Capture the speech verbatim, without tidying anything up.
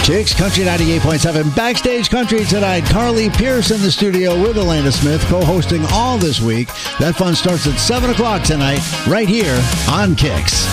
Kicks Country ninety-eight point seven. Backstage Country tonight. Carly Pierce in the studio with Elena Smith, co-hosting all this week. That fun starts at seven o'clock tonight, right here on Kicks.